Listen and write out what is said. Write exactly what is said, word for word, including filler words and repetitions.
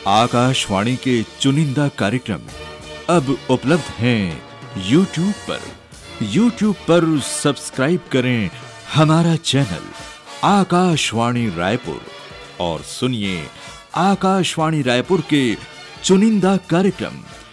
आकाशवाणी के चुनिंदा कार्यक्रम अब उपलब्ध हैं यूट्यूब पर। यूट्यूब पर सब्सक्राइब करें हमारा चैनल आकाशवाणी रायपुर और सुनिए आकाशवाणी रायपुर के चुनिंदा कार्यक्रम